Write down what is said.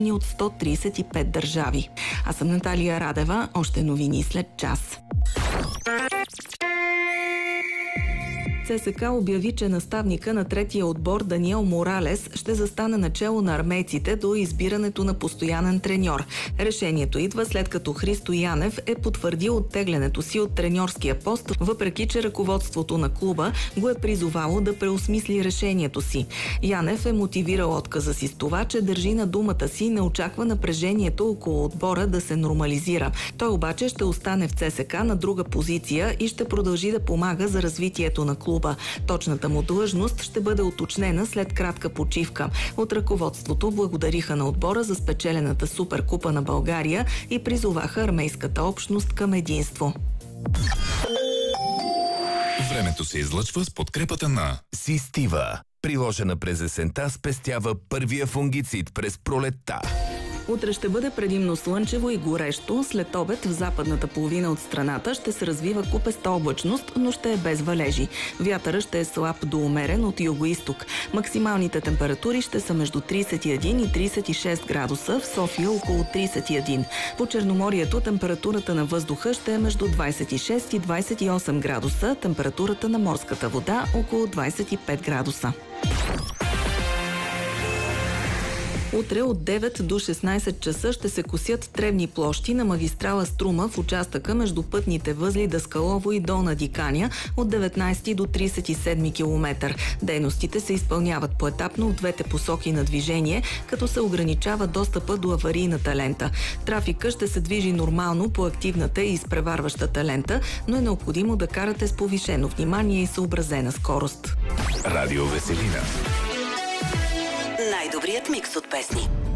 от 135 държави. Аз съм Наталия Радева. Още новини след час. ЦСКА обяви, че наставника на третия отбор Даниел Моралес ще застане начело на армейците до избирането на постоянен треньор. Решението идва след като Христо Янев е потвърдил оттеглянето си от треньорския пост, въпреки че ръководството на клуба го е призовало да преосмисли решението си. Янев е мотивирал отказа си с това, че държи на думата си и не очаква напрежението около отбора да се нормализира. Той обаче ще остане в ЦСКА на друга позиция и ще продължи да помага за развитието на клуба. Точната му длъжност ще бъде уточнена след кратка почивка. От ръководството благодариха на отбора за спечелената Суперкупа на България и призоваха армейската общност към единство. Времето се излъчва с подкрепата на Систива. Приложена през есента, спестява първия фунгицид през пролетта. Утре ще бъде предимно слънчево и горещо. След обед в западната половина от страната ще се развива купеста облачност, но ще е без валежи. Вятъра ще е слаб до умерен от югоизток. Максималните температури ще са между 31 и 36 градуса, в София около 31. По Черноморието температурата на въздуха ще е между 26 и 28 градуса, температурата на морската вода около 25 градуса. Утре от 9 до 16 часа ще се косят тревни площи на магистрала Струма в участъка между пътните възли Даскалово и Долна Диканя от 19 до 37 км. Дейностите се изпълняват поетапно в двете посоки на движение, като се ограничава достъпа до аварийната лента. Трафика ще се движи нормално по активната и изпреварващата лента, но е необходимо да карате с повишено внимание и съобразена скорост. Радио Веселина. Най-добрият микс от песни.